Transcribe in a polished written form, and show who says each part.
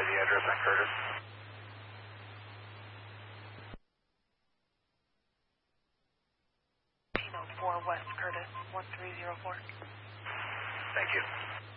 Speaker 1: the address on Curtis.
Speaker 2: Pino 4 West Curtis 1304.
Speaker 1: Thank you.